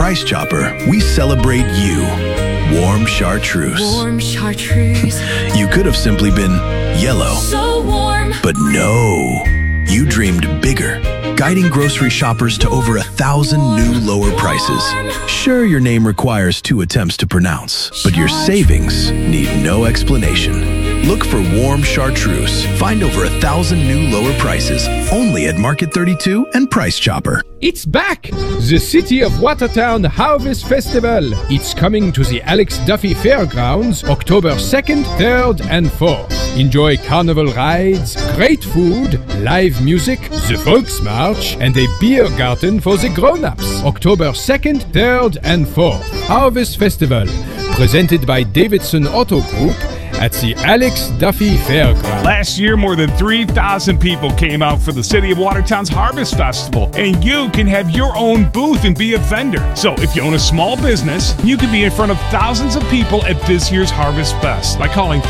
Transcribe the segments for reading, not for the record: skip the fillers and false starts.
Price Chopper, we celebrate you. Warm chartreuse. Warm chartreuse. You could have simply been yellow. So warm. But no. You dreamed bigger, guiding grocery shoppers to over 1,000 new lower prices. Sure, your name requires 2 attempts to pronounce, but your savings need no explanation. Look for Warm Chartreuse. Find over 1,000 new lower prices only at Market 32 and Price Chopper. It's back! The City of Watertown Harvest Festival. It's coming to the Alex Duffy Fairgrounds October 2nd, 3rd, and 4th. Enjoy carnival rides, great food, live music, the Volksmarch, and a beer garden for the grown-ups. October 2nd, 3rd, and 4th. Harvest Festival. Presented by Davidson Auto Group at the Alex Duffy Fairgrounds. Last year, more than 3,000 people came out for the City of Watertown's Harvest Festival, and you can have your own booth and be a vendor. So if you own a small business, you can be in front of thousands of people at this year's Harvest Fest by calling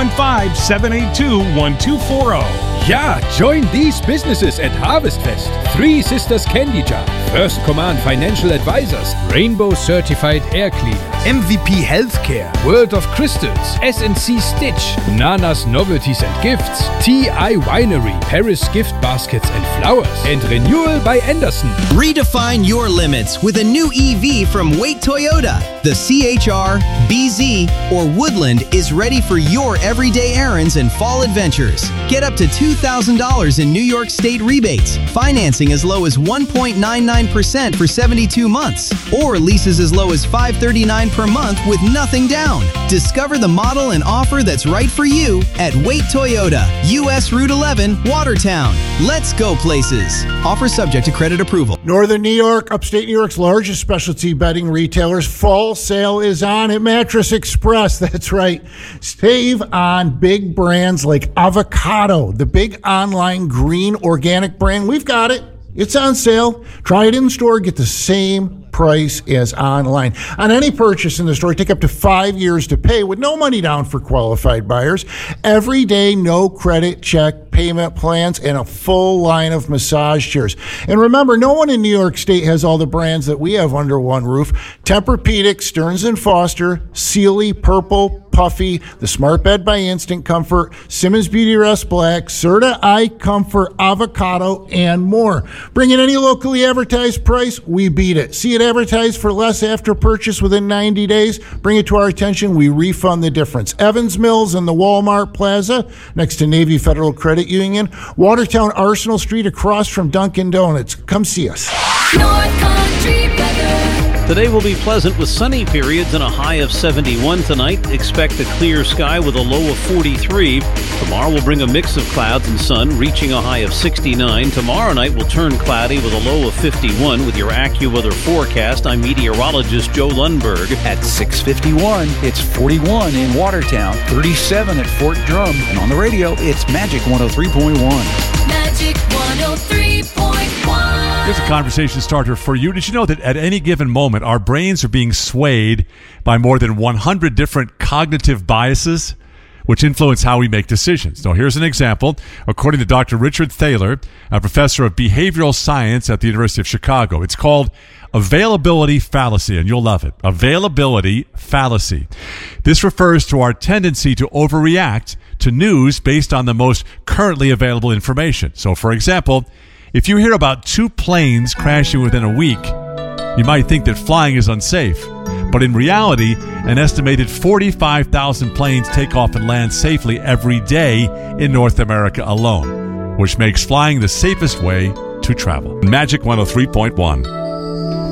315-782-1240. Yeah, join these businesses at Harvest Fest. Three Sisters Candy Jar, First Command Financial Advisors, Rainbow Certified Air Cleaners, MVP Healthcare, World of Crystals, SNC Stitch, Nana's Novelties and Gifts, TI Winery, Paris Gift Baskets and Flowers, and Renewal by Anderson. Redefine your limits with a new EV from Wait Toyota. The CHR, BZ, or Woodland is ready for your everyday errands and fall adventures. Get up to $2,000 in New York State rebates, financing as low as 1.99% for 72 months, or leases as low as $539 per month with nothing down. Discover the model and offer that's right for you at Wait Toyota, US Route 11, Watertown. Let's go places. Offer subject to credit approval. Northern New York, upstate New York's largest specialty bedding retailers. Fall sale is on at Mattress Express. That's right. Save on big brands like Avocado, the big online green organic brand. We've got it. It's on sale. Try it in store. Get the same price as online. On any purchase in the store, take up to 5 years to pay with no money down for qualified buyers. Every day, no credit check payment plans, and a full line of massage chairs. And remember, no one in New York State has all the brands that we have under one roof. Tempur-Pedic, Stearns & Foster, Sealy, Purple, Puffy, the Smart Bed by Instant Comfort, Simmons Beauty Rest Black, Serta Eye Comfort, Avocado, and more. Bring in any locally advertised price, we beat it. See it advertised for less after purchase within 90 days? Bring it to our attention, we refund the difference. Evans Mills and the Walmart Plaza, next to Navy Federal Credit Union. Watertown Arsenal Street across from Dunkin' Donuts. Come see us. North Country weather. Today will be pleasant with sunny periods and a high of 71 tonight. Expect a clear sky with a low of 43. Tomorrow will bring a mix of clouds and sun, reaching a high of 69. Tomorrow night will turn cloudy with a low of 51. With your AccuWeather forecast, I'm meteorologist Joe Lundberg. At 6:51, it's 41 in Watertown, 37 at Fort Drum, and on the radio, it's Magic 103.1. Magic 103.1. Here's a conversation starter for you. Did you know that at any given moment, our brains are being swayed by more than 100 different cognitive biases, which influence how we make decisions? Now, here's an example. According to Dr. Richard Thaler, a professor of behavioral science at the University of Chicago, it's called availability fallacy, and you'll love it. Availability fallacy. This refers to our tendency to overreact to news based on the most currently available information. So, for example, if you hear about 2 planes crashing within a week, you might think that flying is unsafe. But in reality, an estimated 45,000 planes take off and land safely every day in North America alone, which makes flying the safest way to travel. Magic 103.1.